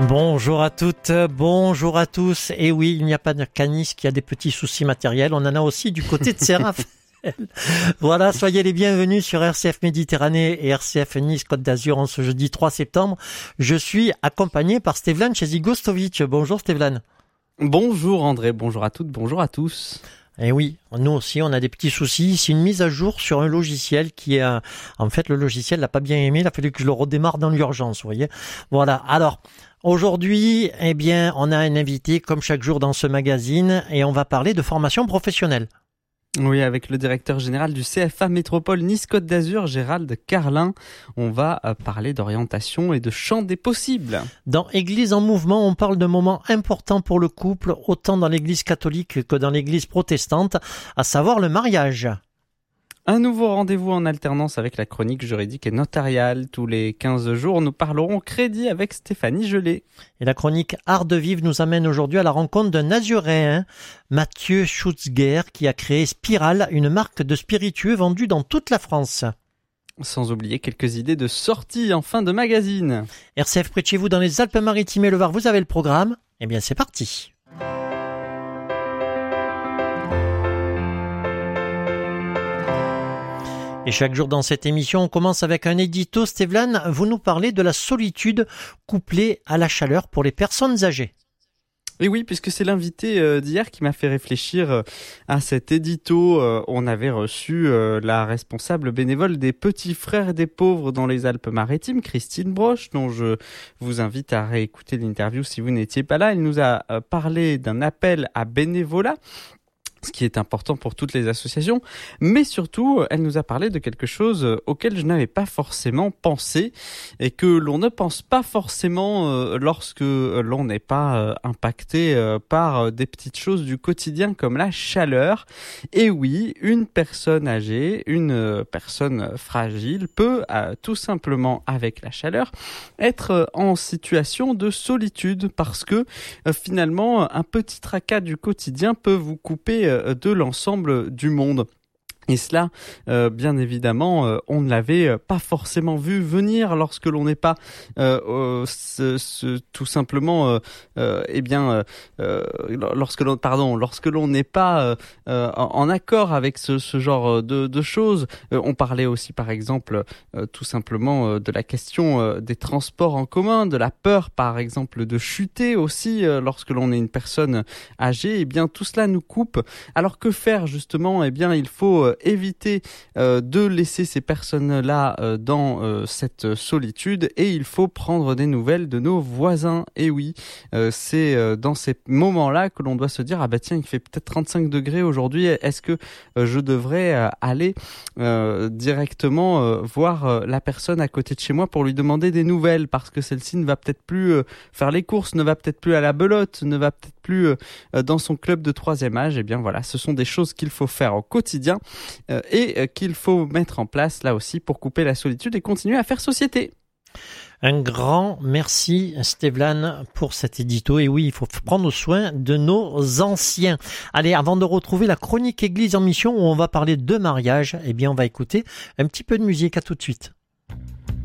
Bonjour à toutes, bonjour à tous. Et oui, il n'y a pas de Canis qui a des petits soucis matériels. On en a aussi du côté de Séraph. Voilà, soyez les bienvenus sur RCF Méditerranée et RCF Nice Côte d'Azur en ce jeudi 3 septembre. Je suis accompagné par Stevlan Chezigostovic. Bonjour Stevlan. Bonjour André, bonjour à toutes, bonjour à tous. Et oui, nous aussi on a des petits soucis. C'est une mise à jour sur un logiciel qui est... En fait, le logiciel l'a pas bien aimé. Il a fallu que je le redémarre dans l'urgence, vous voyez. Voilà, alors... Aujourd'hui, eh bien, on a un invité comme chaque jour dans ce magazine et on va parler de formation professionnelle. Oui, avec le directeur général du CFA Métropole Nice-Côte d'Azur, Gérald Carlin, on va parler d'orientation et de champ des possibles. Dans Église en mouvement, on parle de moments importants pour le couple, autant dans l'Église catholique que dans l'Église protestante, à savoir le mariage. Un nouveau rendez-vous en alternance avec la chronique juridique et notariale. Tous les 15 jours, nous parlerons crédit avec Stéphanie Gelé. Et la chronique Art de vivre nous amène aujourd'hui à la rencontre d'un Azuréen, Mathieu Schutzger, qui a créé Spiral, une marque de spiritueux vendue dans toute la France. Sans oublier quelques idées de sortie en fin de magazine. RCF près de chez vous dans les Alpes-Maritimes et le Var, vous avez le programme. Eh bien, c'est parti. Et chaque jour dans cette émission, on commence avec un édito. Stevlan, vous nous parlez de la solitude couplée à la chaleur pour les personnes âgées. Et oui, puisque c'est l'invité d'hier qui m'a fait réfléchir à cet édito. On avait reçu la responsable bénévole des Petits Frères des Pauvres dans les Alpes-Maritimes, Christine Broche, dont je vous invite à réécouter l'interview si vous n'étiez pas là. Elle nous a parlé d'un appel à bénévolat, ce qui est important pour toutes les associations, mais surtout, elle nous a parlé de quelque chose auquel je n'avais pas forcément pensé et que l'on ne pense pas forcément lorsque l'on n'est pas impacté par des petites choses du quotidien comme la chaleur. Et oui, une personne âgée, une personne fragile peut tout simplement, avec la chaleur, être en situation de solitude parce que finalement, un petit tracas du quotidien peut vous couper de l'ensemble du monde. Et cela, bien évidemment, on ne l'avait pas forcément vu venir lorsque l'on n'est pas tout simplement, lorsque l'on n'est pas en accord avec ce genre de choses. On parlait aussi, par exemple, tout simplement de la question des transports en commun, de la peur, par exemple, de chuter aussi lorsque l'on est une personne âgée. Eh bien, tout cela nous coupe. Alors que faire justement ? Eh bien, il faut éviter de laisser ces personnes-là dans cette solitude et il faut prendre des nouvelles de nos voisins. Et oui, c'est dans ces moments-là que l'on doit se dire « Ah bah tiens, il fait peut-être 35 degrés aujourd'hui, est-ce que je devrais aller directement voir la personne à côté de chez moi pour lui demander des nouvelles parce que celle-ci ne va peut-être plus faire les courses, ne va peut-être plus à la belote, ne va peut-être plus dans son club de 3e âge ». Eh bien voilà, ce sont des choses qu'il faut faire au quotidien et qu'il faut mettre en place là aussi pour couper la solitude et continuer à faire société. Un grand merci Stevlan pour cet édito. Et oui, il faut prendre soin de nos anciens. Allez, avant de retrouver la chronique Église en mission où on va parler de mariage, eh bien on va écouter un petit peu de musique. À tout de suite.